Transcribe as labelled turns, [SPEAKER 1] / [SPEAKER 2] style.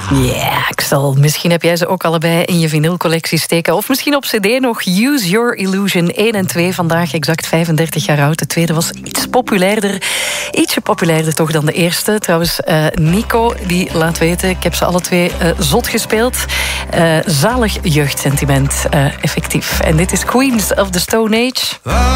[SPEAKER 1] Ja, Axel, misschien heb jij ze ook allebei in je vinylcollectie steken. Of misschien op cd nog. Use Your Illusion 1 en 2, vandaag exact 35 jaar oud. De tweede was ietsje populairder toch dan de eerste. Trouwens, Nico, die laat weten, ik heb ze alle twee zot gespeeld. Zalig jeugdsentiment, effectief. En dit is Queens of the Stone Age.